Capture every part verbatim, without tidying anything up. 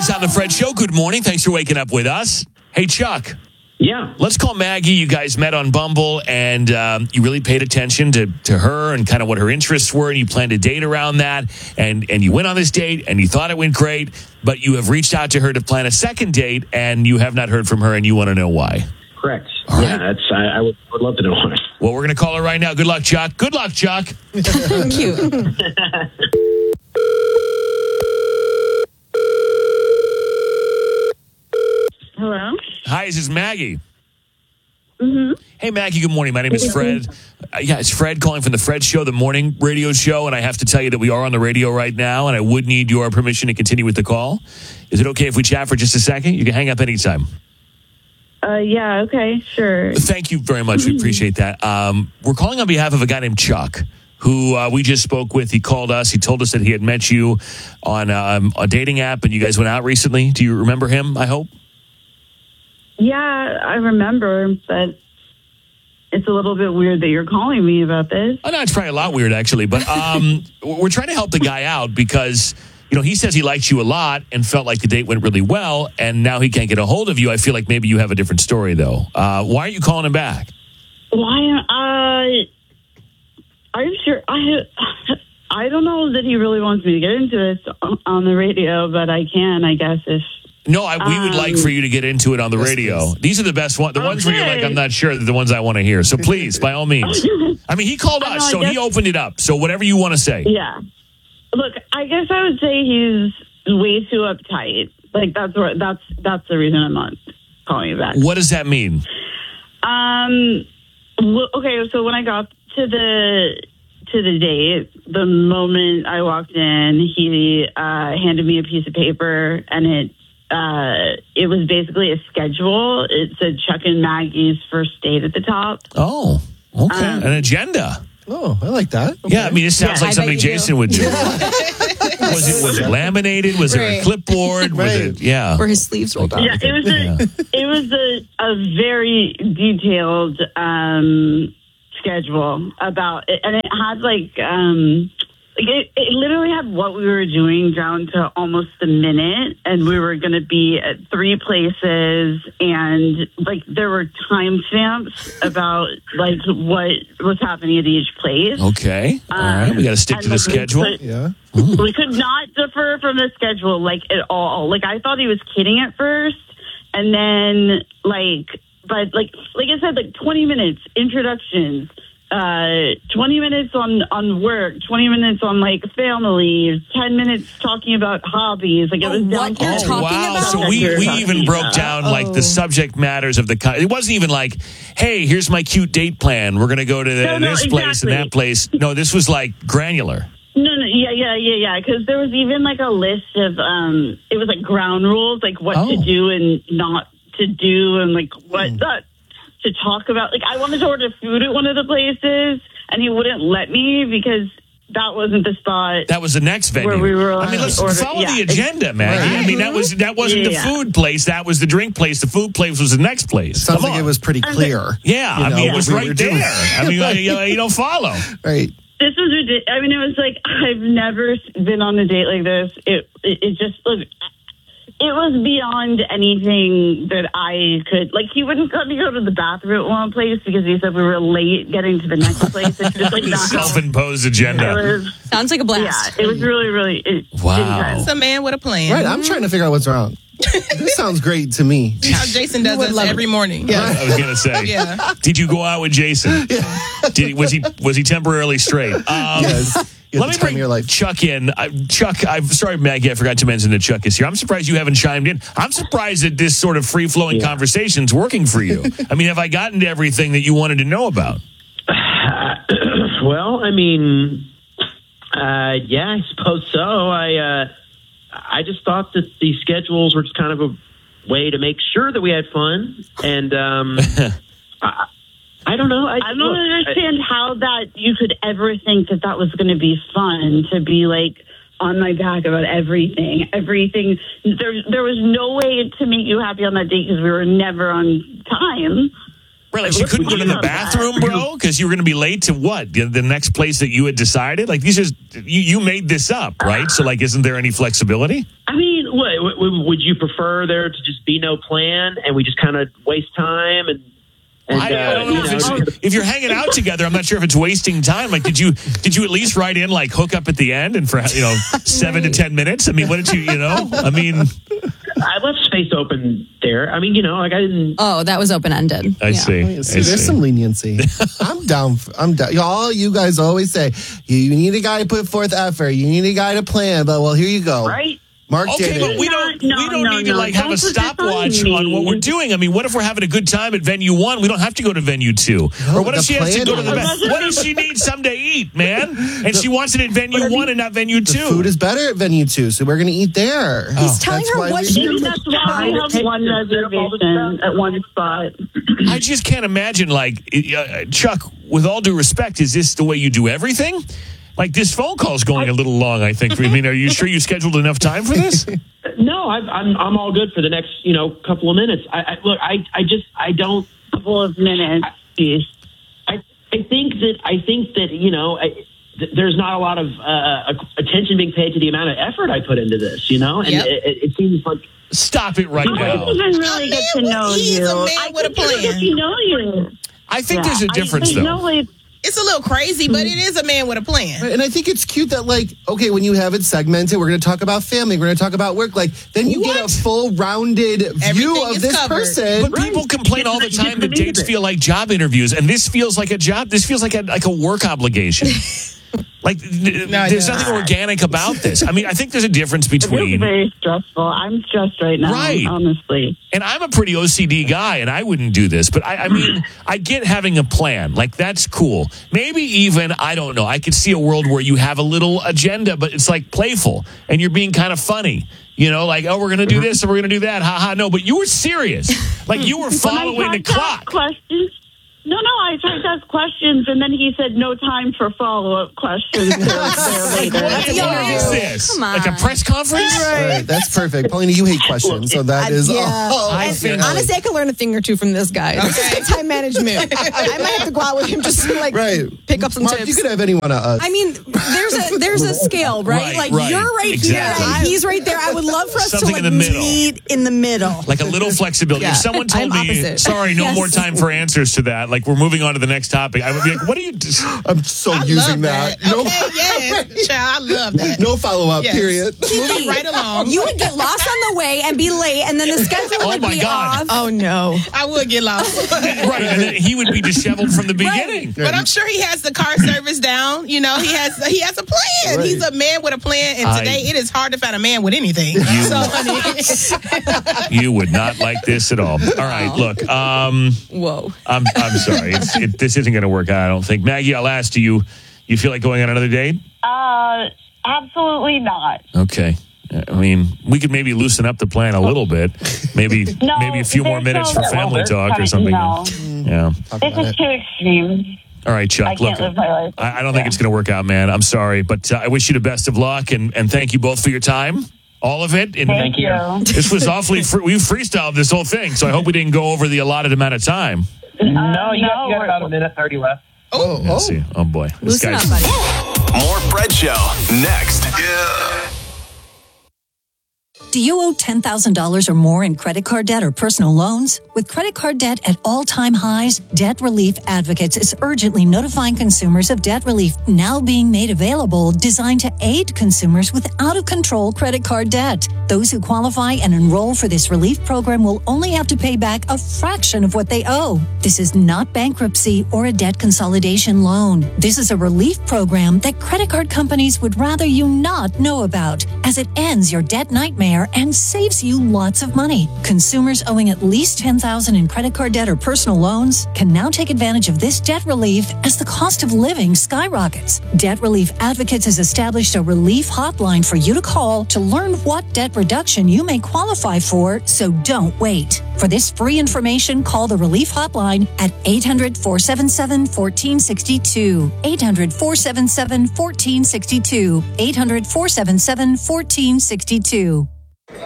It's on the Fred Show. Good morning. Thanks for waking up with us. Hey, Chuck. Yeah. Let's call Maggie. You guys met on Bumble, and um, you really paid attention to, to her and kind of what her interests were, and you planned a date around that, and, and you went on this date, and you thought it went great, but you have reached out to her to plan a second date, and you have not heard from her, and you want to know why. Correct. All yeah, right. that's. I, I would, would love to know why. Well, we're going to call her right now. Good luck, Chuck. Good luck, Chuck. Cute. Hello? Hi, this is Maggie. Mm-hmm. Hey, Maggie, good morning. My name is Fred. Uh, yeah, it's Fred calling from the Fred Show, the morning radio show, and I have to tell you that we are on the radio right now, and I would need your permission to continue with the call. Is it okay if we chat for just a second? You can hang up anytime. Uh, yeah, okay, sure. Thank you very much. We appreciate that. Um, we're calling on behalf of a guy named Chuck, who uh, we just spoke with. He called us. He told us that he had met you on um, a dating app, and you guys went out recently. Do you remember him, I hope? Yeah, I remember, but it's a little bit weird that you're calling me about this. Oh, no, it's probably a lot weird, actually. But um, we're trying to help the guy out because, you know, he says he likes you a lot and felt like the date went really well, and now he can't get a hold of you. I feel like maybe you have a different story, though. Uh, why aren't you calling him back? Why? Uh, I'm sure. I I don't know that he really wants me to get into this on the radio, but I can, I guess, if... No, I, we would Um, like for you to get into it on the yes, radio. please. These are the best ones. The ones where you're like, Okay. I'm not sure, they're the ones I want to hear. So please, by all means. I mean, he called I know, us, I so guess- he opened it up. So whatever you want to say. Yeah. Look, I guess I would say he's way too uptight. Like, that's where, that's that's the reason I'm not calling you back. What does that mean? Um. Well, okay, so when I got to the to the date, the moment I walked in, he uh, handed me a piece of paper, and it uh, it was basically a schedule. It said Chuck and Maggie's first date at the top. Oh, okay. Um, An agenda. Oh, I like that. Okay. Yeah, I mean, it sounds Yeah, like I something bet you Jason do. would do. was it was it laminated? Was there a Right. clipboard? Was Right. it, yeah. Or his sleeves rolled up. Yeah, it was a it was a, a very detailed um, schedule about it, and it had like um, like it, it literally had what we were doing down to almost a minute, and we were going to be at three places, and like there were timestamps about like what was happening at each place. Okay. All right. We got to stick and to the like, we schedule. could- Yeah. we could not defer from the schedule like at all. Like I thought he was kidding at first, and then like, but like, like I said, like twenty minutes introductions, uh, twenty minutes on on work, twenty minutes on like family, ten minutes talking about hobbies. Like it was Oh, down what to you're Oh, talking wow. about? So we, we even broke down like the Oh. subject matters of the con- it wasn't even like, hey, here's my cute date plan. We're going to go to the, No, no, this place and exactly. that place. No, this was like granular. No, no, yeah, yeah, yeah, yeah. Because there was even like a list of, um, it was like ground rules, like what Oh. to do and not to do, and like what not to talk about. Like I wanted to order food at one of the places, and he wouldn't let me because that wasn't the spot. That was the next venue. Where we were I mean, let's order- follow yeah. the agenda, Maggie. I mean, that was that wasn't Yeah, the yeah. food place. That was the drink place. The food place was the next place. Sounds Come like on. it was pretty clear. Yeah, you I know, mean, it was what we right were there. doing. I mean, you, you don't follow. Right. This was ridiculous. I mean, it was like I've never been on a date like this. It it, it just look. It was beyond anything that I could like. He wouldn't let me go to the bathroom at one place because he said we were late getting to the next place. It's just like not how- Self-imposed It agenda. was, Sounds like a yeah, blast. it was really, really it, Wow. intense. It's a man with a plan. Right. I'm trying to figure out what's wrong. This sounds great to me. How Jason does this every morning. I was gonna say. Yeah. Did you go out with Jason? Did he, was he was he temporarily straight? Um, Yes. You Let have me the time bring of your life. Chuck in. I, Chuck, I'm sorry, Maggie, I forgot to mention that Chuck is here. I'm surprised you haven't chimed in. I'm surprised that this sort of free-flowing Yeah. conversation's working for you. I mean, have I gotten to everything that you wanted to know about? Well, I mean, uh, yeah, I suppose so. I uh, I just thought that the schedules were just kind of a way to make sure that we had fun, and um, I, I don't know. I, I don't look, understand how that you could ever think that that was going to be fun to be like on my back about everything, everything. There, there was no way to make you happy on that date because we were never on time. Right, like you couldn't go to the bathroom, bro, because you were going to be late to what? The the next place that you had decided? Like, these are, you, you made this up, right? So, like, isn't there any flexibility? I mean, what, what, would you prefer there to just be no plan and we just kind of waste time and? and I, I don't know, uh, if, you know it's, if you're hanging out together. I'm not sure if it's wasting time. Like, did you did you at least write in like hook up at the end and for you know seven to ten minutes? I mean, what did you you know? I mean. I left space open there. I mean, you know, like I didn't. Oh, that was open ended. I yeah. see. Oh, I yeah, see, there's see. some leniency. I'm down. For, I'm down. All you guys always say, you, you need a guy to put forth effort. You need a guy to plan. But well, here you go. Right. Mark Okay, did but it. we don't No, we don't no, need to no, like have a don't put this on stopwatch me. on what we're doing. I mean, what if we're having a good time at venue one? We don't have to go to venue two. No, or what if the she has to plan go to the is- venue? What if she needs something to eat, man? And she wants it at venue one and not venue The two. food is better at venue two, so we're going to eat there. He's telling That's her why what we- she Maybe that's why we have one reservation at one spot. I just can't imagine, like, uh, Chuck, with all due respect, is this the way you do everything? Like, this phone call's going a little long, I think. I mean, are you sure you scheduled enough time for this? No, I've, I'm I'm all good for the next you know couple of minutes. I, I look, I I just I don't. Couple of minutes. Jeez. I I think that I think that you know. I, th- There's not a lot of uh, attention being paid to the amount of effort I put into this, you know, and Yep. it, it seems like Stop it right I now. didn't even really get to know He's you. a man I with a didn't really get plan. to know you. I think Yeah, there's a I- difference, there's though. no way- It's a little crazy, but it is a man with a plan. And I think it's cute that, like, okay, when you have it segmented, we're going to talk about family, we're going to talk about work. Like, then you get a What? full rounded view Everything of is this covered. person. But people complain all the time that dates feel like job interviews, and this feels like a job. This feels like a like a work obligation. Like th- No, it there's doesn't. nothing organic about this. I mean, I think there's a difference It is between. very stressful. I'm stressed right now, Right. honestly. And I'm a pretty O C D guy, and I wouldn't do this. But I, I mean, I get having a plan. Like, that's cool. Maybe even, I don't know, I could see a world where you have a little agenda, but it's like playful, and you're being kind of funny. You know, like, oh, we're going to do this and we're going to do that. Ha ha. No, but you were serious. Like, you were When I following the tried to ask clock. Questions. No, no, I tried to ask questions, and then he said no time for follow-up questions. Till there later. What Yo, is this? come Like a on. press conference? Right, that's perfect. Paulina, you hate questions, so that is. yeah. Oh, I And think- honestly, I could learn a thing or two from this guy. This is good time management. I might have to go out with him just to like right. pick up some Mark, tips. you could have any one of us. I mean, there's a there's a scale, right? Right, like right. you're right Exactly. here and he's right there. I would love for us Something to in like the middle. meet in the middle. Like a little flexibility. Yeah. If someone told I'm me, opposite. sorry, no Yes. more time for answers to that, like we're moving on to the next topic, I would be like, what are you just. I'm so I using love that. that. No, Okay, yes. Child, I love that. no follow up. Yes. Period. Moving right along. You would get lost on the way and be late, and then the schedule Oh would my be God. off. Oh, no. I would get lost. Right, and then he would be disheveled from the beginning. But I'm sure he has the car service down. You know, he has he has a plan. Right. He's a man with a plan. And I- today it is hard to find a man with anything. So, honey, You would not like this at all. All right, look, um, Whoa. I'm I'm sorry. It's, it, this isn't going to work out, I don't think. Maggie, I'll ask, do you, you feel like going on another date? Uh, absolutely not. Okay. I mean, we could maybe loosen up the plan a little bit. Maybe No, maybe a few more there's minutes no- for family well, talk or there's something. no. Yeah. Talk This about is it. too extreme. All right, Chuck. I can't look, live my life. I, I don't think it's going to work out, man. I'm sorry, but uh, I wish you the best of luck, and, and thank you both for your time, all of it. And Thank you. this was awfully free. We freestyled this whole thing, so I hope we didn't go over the allotted amount of time. no, you, no, got, you got we're- about a minute thirty left. Oh, Yeah, oh. see. Oh boy, this Loosen guy's up, buddy. More Fred Show next. Do you owe ten thousand dollars or more in credit card debt or personal loans? With credit card debt at all-time highs, Debt Relief Advocates is urgently notifying consumers of debt relief now being made available, designed to aid consumers with out-of-control credit card debt. Those who qualify and enroll for this relief program will only have to pay back a fraction of what they owe. This is not bankruptcy or a debt consolidation loan. This is a relief program that credit card companies would rather you not know about, as it ends your debt nightmare and saves you lots of money. Consumers owing at least ten thousand dollars in credit card debt or personal loans can now take advantage of this debt relief as the cost of living skyrockets. Debt Relief Advocates has established a relief hotline for you to call to learn what debt reduction you may qualify for, so don't wait. For this free information, call the relief hotline at eight hundred, four seven seven, one four six two. eight hundred, four seven seven, one four six two. eight hundred, four seven seven, one four six two.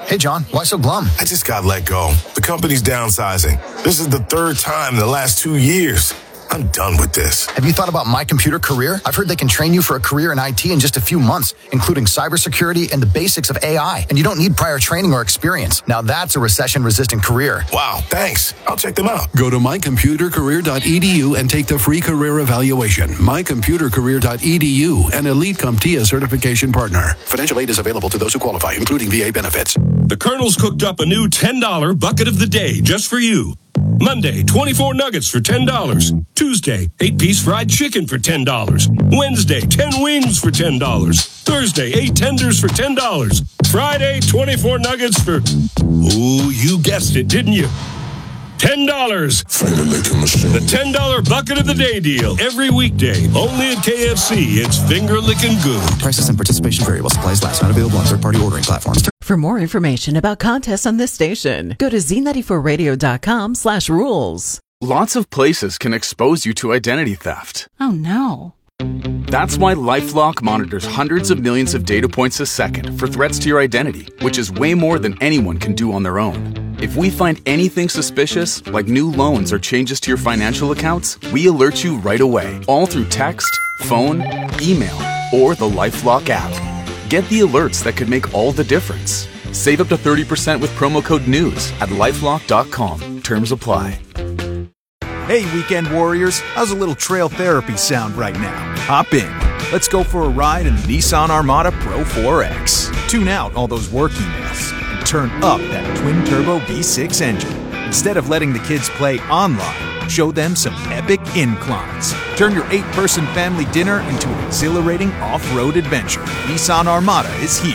Hey, John, why so glum? I just got let go. The company's downsizing. This is the third time in the last two years. I'm done with this. Have you thought about My Computer Career? I've heard they can train you for a career in I T in just a few months, including cybersecurity and the basics of A I. And you don't need prior training or experience. Now that's a recession-resistant career. Wow, thanks. I'll check them out. Go to my computer career dot e d u and take the free career evaluation. my computer career dot e d u, an Elite CompTIA certification partner. Financial aid is available to those who qualify, including V A benefits. The Colonel's cooked up a new ten dollar bucket of the day just for you. Monday, twenty-four nuggets for ten dollars. Tuesday, eight-piece fried chicken for ten dollars. Wednesday, ten wings for ten dollars. Thursday, eight tenders for ten dollars. Friday, twenty-four nuggets for... Ooh, you guessed it, didn't you? ten dollars. Finger licking machine. The ten dollar bucket of the day deal. Every weekday, only at K F C. It's finger licking good. Prices and participation vary while supplies last. Not available on third-party ordering platforms. For more information about contests on this station, go to z ninety-four radio dot com slash rules. Lots of places can expose you to identity theft. Oh, no. That's why LifeLock monitors hundreds of millions of data points a second for threats to your identity, which is way more than anyone can do on their own. If we find anything suspicious, like new loans or changes to your financial accounts, we alert you right away, all through text, phone, email, or the LifeLock app. Get the alerts that could make all the difference. Save up to thirty percent with promo code NEWS at lifelock dot com. Terms apply. Hey, weekend warriors, how's a little trail therapy sound right now? Hop in. Let's go for a ride in the Nissan Armada Pro four X. Tune out all those work emails and turn up that twin-turbo V six engine. Instead of letting the kids play online, show them some epic inclines. Turn your eight-person family dinner into an exhilarating off-road adventure. Nissan Armada is here.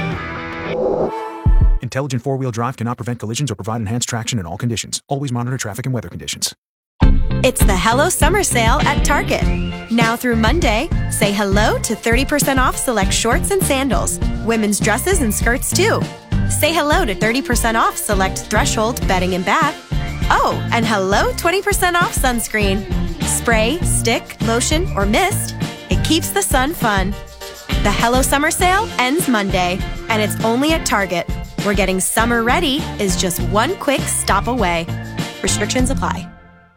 Intelligent four-wheel drive cannot prevent collisions or provide enhanced traction in all conditions. Always monitor traffic and weather conditions. It's the Hello Summer Sale at Target. Now through Monday, say hello to thirty percent off select shorts and sandals, women's dresses and skirts too. Say hello to thirty percent off select Threshold bedding and bath. Oh, and hello twenty percent off sunscreen. Spray, stick, lotion, or mist. It keeps the sun fun. The Hello Summer Sale ends Monday, and it's only at Target, where getting summer ready is just one quick stop away. Restrictions apply.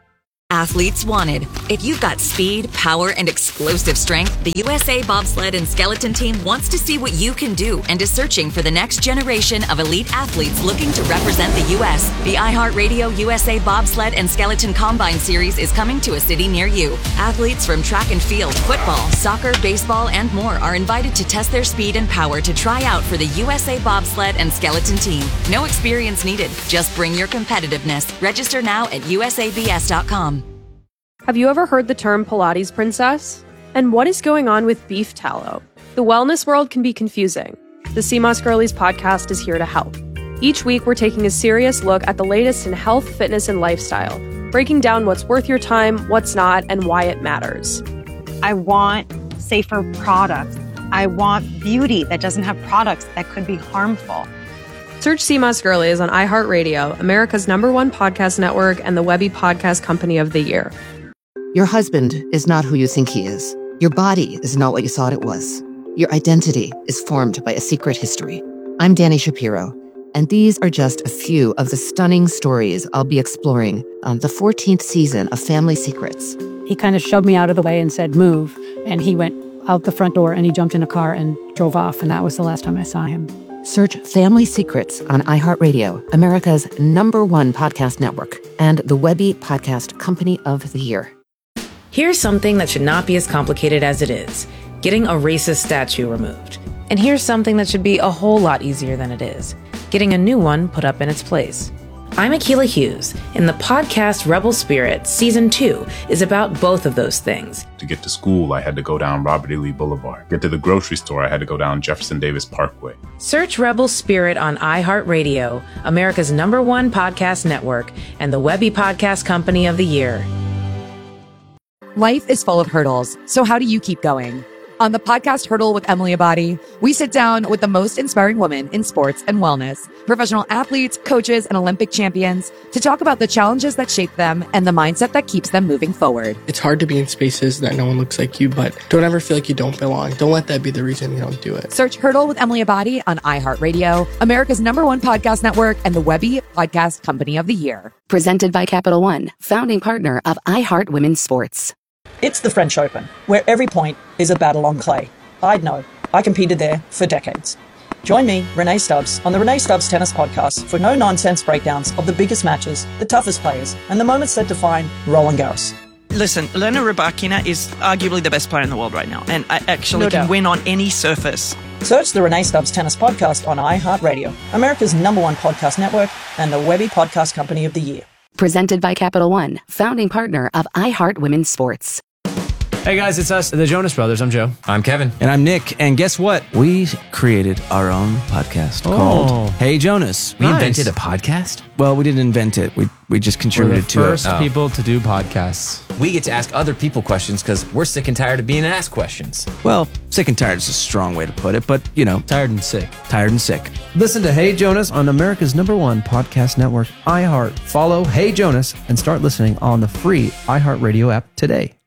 Athletes wanted. If you've got speed, power, and explosive strength, the U S A Bobsled and Skeleton Team wants to see what you can do and is searching for the next generation of elite athletes looking to represent the U S. The iHeartRadio U S A Bobsled and Skeleton Combine Series is coming to a city near you. Athletes from track and field, football, soccer, baseball, and more are invited to test their speed and power to try out for the U S A Bobsled and Skeleton Team. No experience needed. Just bring your competitiveness. Register now at U S A B S dot com. Have you ever heard the term Pilates princess? And what is going on with beef tallow? The wellness world can be confusing. The C M O S Girlies podcast is here to help. Each week, we're taking a serious look at the latest in health, fitness, and lifestyle, breaking down what's worth your time, what's not, and why it matters. I want safer products. I want beauty that doesn't have products that could be harmful. Search C M O S Girlies on iHeartRadio, America's number one podcast network, and the Webby Podcast Company of the Year. Your husband is not who you think he is. Your body is not what you thought it was. Your identity is formed by a secret history. I'm Dani Shapiro, and these are just a few of the stunning stories I'll be exploring on the fourteenth season of Family Secrets. He kind of shoved me out of the way and said, move. And he went out the front door and he jumped in a car and drove off. And that was the last time I saw him. Search Family Secrets on iHeartRadio, America's number one podcast network, and the Webby Podcast Company of the Year. Here's something that should not be as complicated as it is: getting a racist statue removed. And here's something that should be a whole lot easier than it is: getting a new one put up in its place. I'm Akilah Hughes, and the podcast Rebel Spirit Season two is about both of those things. To get to school, I had to go down Robert E. Lee Boulevard. Get to the grocery store, I had to go down Jefferson Davis Parkway. Search Rebel Spirit on iHeartRadio, America's number one podcast network, and the Webby Podcast Company of the Year. Life is full of hurdles, so how do you keep going? On the podcast Hurdle with Emily Abadi, we sit down with the most inspiring women in sports and wellness, professional athletes, coaches, and Olympic champions to talk about the challenges that shape them and the mindset that keeps them moving forward. It's hard to be in spaces that no one looks like you, but don't ever feel like you don't belong. Don't let that be the reason you don't do it. Search Hurdle with Emily Abadi on iHeartRadio, America's number one podcast network, and the Webby Podcast Company of the Year. Presented by Capital One, founding partner of iHeart Women's Sports. It's the French Open, where every point is a battle on clay. I'd know. I competed there for decades. Join me, Renee Stubbs, on the Renee Stubbs Tennis Podcast for no-nonsense breakdowns of the biggest matches, the toughest players, and the moments that define Roland Garros. Listen, Elena Rybakina is arguably the best player in the world right now, and I actually No can doubt. win on any surface. Search the Renee Stubbs Tennis Podcast on iHeartRadio, America's number one podcast network, and the Webby Podcast Company of the Year. Presented by Capital One, founding partner of iHeart Women's Sports. Hey guys, it's us, the Jonas Brothers. I'm Joe. I'm Kevin. And I'm Nick. And guess what? We created our own podcast Oh. called Hey Jonas. We Nice. invented a podcast? Well, we didn't invent it. We we just We're contributed the to first it. people to do podcasts. We get to ask other people questions because we're sick and tired of being asked questions. Well, sick and tired is a strong way to put it, but you know. Tired and sick. Tired and sick. Listen to Hey Jonas on America's number one podcast network, iHeart. Follow Hey Jonas and start listening on the free iHeartRadio app today.